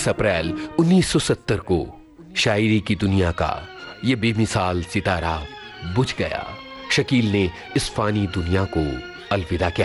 20 अप्रैल 1970 को शायरी की दुनिया का ये बेमिसाल सितारा बुझ गया। शकील ने इस फानी दुनिया को अलविदा कहा।